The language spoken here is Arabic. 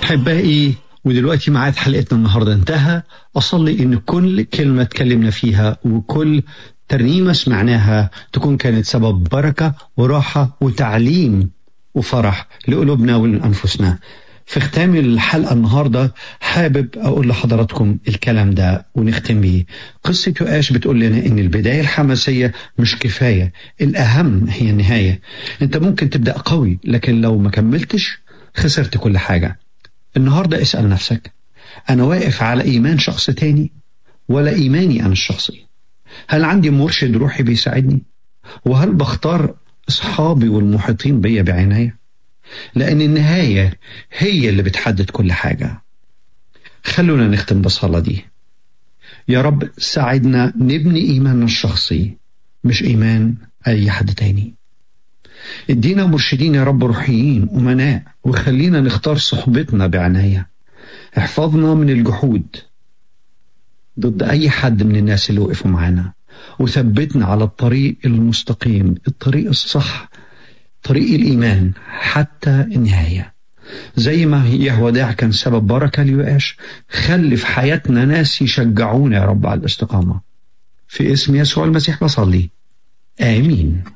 أحبائي، ودلوقتي ميعاد حلقتنا النهاردة انتهى. أصلي إن كل كلمة اتكلمنا فيها وكل ترنيمة سمعناها تكون كانت سبب بركة وراحة وتعليم وفرح لقلوبنا ولأنفسنا. في ختام الحلقة النهاردة حابب أقول لحضراتكم الكلام ده ونختم بيه. قصة يؤاش بتقول لنا إن البداية الحماسية مش كفاية، الأهم هي النهاية. أنت ممكن تبدأ قوي، لكن لو ما كملتش خسرت كل حاجة. النهاردة اسأل نفسك، أنا واقف على إيمان شخص تاني ولا إيماني أنا الشخصي؟ هل عندي مرشد روحي بيساعدني؟ وهل بختار أصحابي والمحيطين بيا بعناية؟ لأن النهاية هي اللي بتحدد كل حاجة. خلونا نختم بالصلاة دي. يا رب ساعدنا نبني إيماننا الشخصي مش إيمان أي حد تاني. ادينا مرشدين يا رب روحيين أمناء، وخلينا نختار صحبتنا بعناية. احفظنا من الجحود ضد أي حد من الناس اللي وقفوا معانا، وثبتنا على الطريق المستقيم، الطريق الصح، طريق الإيمان حتى النهاية. زي ما يهوداع كان سبب بركة ليؤاش، خلي في حياتنا ناس يشجعونا يا رب على الاستقامة. في اسم يسوع المسيح بصلي، آمين.